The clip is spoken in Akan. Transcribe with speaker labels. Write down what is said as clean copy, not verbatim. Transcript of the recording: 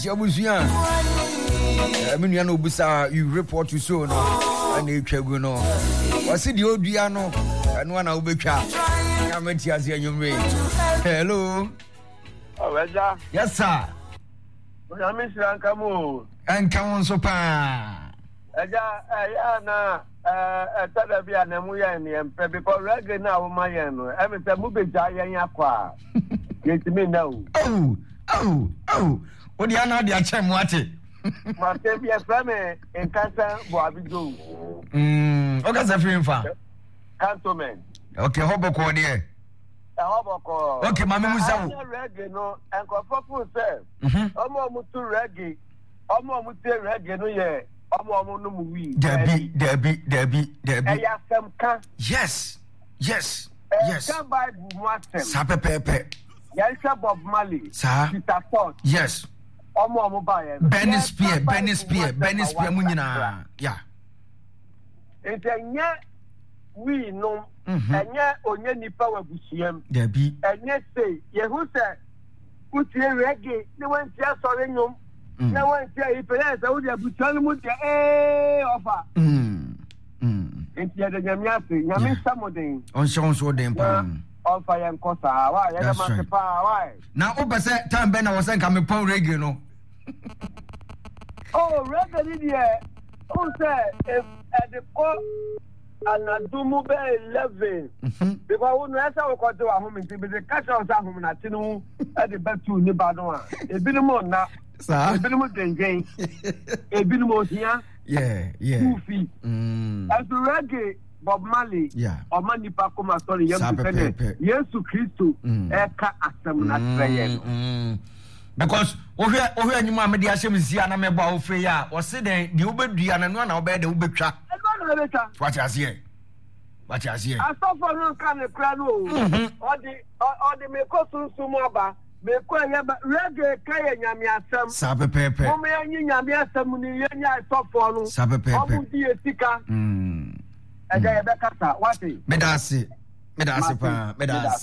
Speaker 1: nti abusuya amenya no busa you report to so no ana etwagu no wase de odua no eno ana obetwa ya meti ase anyumre. Hello.
Speaker 2: Oweja.
Speaker 1: Yes sir.
Speaker 2: Oya mi siranka mo.
Speaker 1: Anka won so pa.
Speaker 2: Eja ya na tada bia na mu ya ni empe because reggae na wo ma yen no e me se mu beja yen akwa. Yetimi na o.
Speaker 1: Oh. Odi ana de ache mu ate.
Speaker 2: Ma te bia fra me enkasa bo abido.
Speaker 1: O ka se free fa.
Speaker 2: Cantonment.
Speaker 1: Okay, hoboko de.
Speaker 2: Hoboko.
Speaker 1: Okay, mama musa wo.
Speaker 2: Reggae no enkofo fu se. Omo mu tu reggae. Omo mu te reggae no ye. Omo no mu wi.
Speaker 1: Debi.
Speaker 2: Eya semka.
Speaker 1: Yes.
Speaker 2: Ka Bible mu asem.
Speaker 1: Sa pepe.
Speaker 2: Yelsa Bob Marley.
Speaker 1: Sa.
Speaker 2: Peter Tosh.
Speaker 1: Yes.
Speaker 2: Omo ba ye.
Speaker 1: Benny Spear mu nyina. Yeah.
Speaker 2: Enye we no. Enye onye nipa wabusiam.
Speaker 1: Debi.
Speaker 2: Enye say yehu say utie reggae ni wan tia sore nyom. Na wan tia ipeleza udi abusiam mu tia ofa. Enti ade nyame samoden.
Speaker 1: Onso den pa.
Speaker 2: Ofa yen kosa wa ye ma sepa wa.
Speaker 1: Na opese time be na wo se nka me pon reggae no.
Speaker 2: Oh, reggae ni dia. O say at the call anadumu be 11. Because we no esa we ko to ahom nti be the catch us ahom na tinu at the betu ni badon a. Ebinumo na. Sa. Ebinumo dengen. Ebinumo hia.
Speaker 1: Yeah.
Speaker 2: Kufi. As reggae Bob Marley.
Speaker 1: Yeah.
Speaker 2: Oma nipa koma sorry Yesu Kristo eka asem na treye.
Speaker 1: Because ohwe anyuma me de ahyem sia na me ba ofre ya o se den de obedua na no na obe de obetwa. What you see?
Speaker 2: Asofo no kan e kra no. Odi me ko sunsumu aba. Me ko ya reggae kaya nyame asem.
Speaker 1: Sa pepe.
Speaker 2: O me anyi nyame asem ni yenya asofo no.
Speaker 1: Sa pepe.
Speaker 2: Obu di etika. Eja ye bekasa, what?
Speaker 1: Medasi pa.